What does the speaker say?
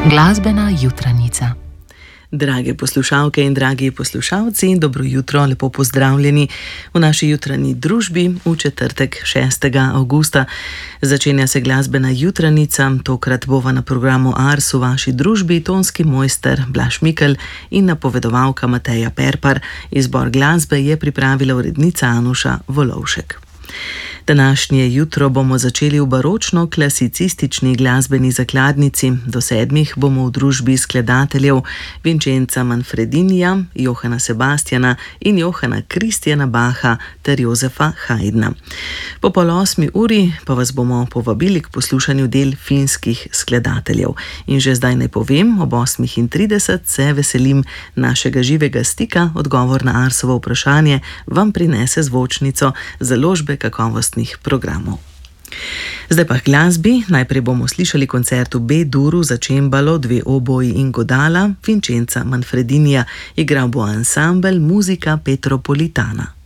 Glasbena jutranica. Drage poslušalke in dragi poslušalci, dobro jutro, lepo pozdravljeni v naši jutranji družbi v četrtek 6. avgusta. Začenja se glasbena jutranica, tokrat bova na programu Ars v vaši družbi tonski mojster Blaž Mikelj in napovedovalka Mateja Perpar. Izbor glasbe je pripravila urednica Anuša Volovšek. Današnje jutro bomo začeli v baročno-klasicistični glasbeni zakladnici. Do 7 bomo v družbi skladateljev Vincenza Manfredinija, Johana Sebastiana in Johana Kristjana Bacha ter Josefa Haydna. Po 7:30 pa vas bomo povabili k poslušanju del finskih skladateljev. In že zdaj naj povem, ob 8:30 se veselim našega živega stika. Odgovor na Arsovo vprašanje vam prinese zvočnico založbe kakovostnih programov. Zdaj pa k glasbi. Najprej bomo slišali koncert v B-duru za čembalo, 2 oboji in godala Vincenza Manfredinija. Igral bo ansambel Musica Petropolitana.